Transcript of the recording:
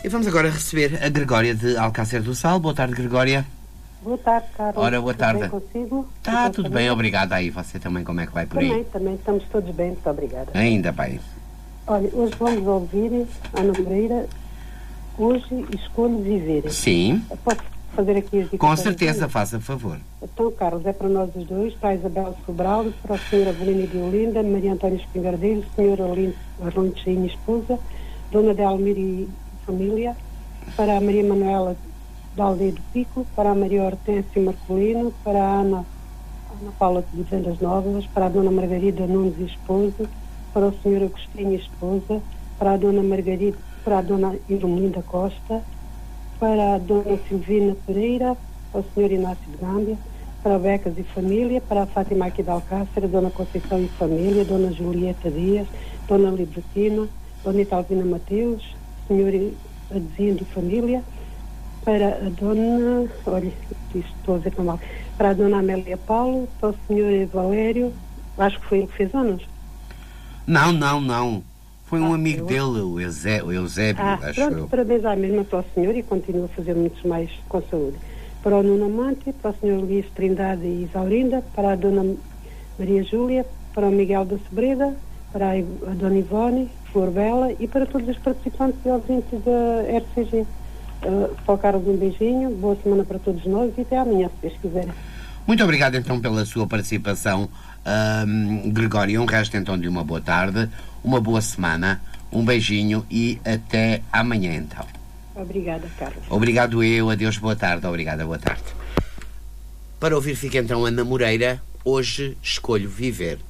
E vamos agora receber a Gregória de Alcácer do Sal. Boa tarde, Gregória. Boa tarde, Carlos. Ora, boa tarde. Tudo bem consigo? Está tudo bem, obrigada. Aí, você também, como é que vai por aí? Também estamos todos bem, muito obrigada. Ainda bem. Olha, hoje vamos ouvir Ana Moreira, Hoje Escolho Viver. Sim. Posso fazer aqui as dicas? Com certeza, faça favor. Então, Carlos, é para nós os dois, para a Isabel Sobral, para a senhora Avelina de Olinda, Maria Antônia Espingardeiro, senhora Arlindo Cheinha, esposa, Dona Delmira e família, para a Maria Manuela da Aldeia do Pico, para a Maria Hortência Marcolino, para a Ana Paula de Vendas Novas, para a Dona Margarida Nunes e esposa, para o senhor Agostinho e esposa, para a Dona Margarida, para a Dona Irmelinda Costa, para a Dona Silvina Pereira, para o senhor Inácio de Gâmbia, para a Becas e família, para a Fátima aqui de Alcácer, a Dona Conceição e família, Dona Julieta Dias, Dona Libertina, Dona Italvina Mateus, senhor Adezindo e família, para a Dona, olha, estou a ver tão mal, para a Dona Amélia Paulo, para o senhor Valério, acho que foi ele que fez anos. Não. Foi um amigo dele, o Eusébio, acho pronto, eu. parabéns à mesma para o senhor e continua a fazer muitos mais com saúde. Para o Nuno Amante, para o senhor Luís Trindade e Isaurinda, para a Dona Maria Júlia, para o Miguel da Sobreda, para a Dona Ivone, Flor Bela e para todos os participantes e ouvintes da RCG. Para o Carlos, um beijinho, boa semana para todos nós e até amanhã, se Deus quiserem. Muito obrigado então pela sua participação, Gregório. Um resto então de uma boa tarde, uma boa semana, um beijinho e até amanhã então. Obrigada, Carlos. Obrigado eu, adeus, boa tarde, obrigada, boa tarde. Para ouvir fica então Ana Moreira, Hoje Escolho Viver.